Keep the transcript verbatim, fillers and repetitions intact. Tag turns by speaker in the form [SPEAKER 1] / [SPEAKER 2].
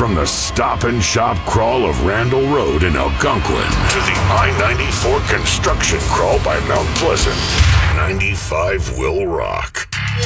[SPEAKER 1] From the stop and shop crawl of Randall Road in Algonquin to the I ninety-four construction crawl by Mount Pleasant, ninety-five will rock.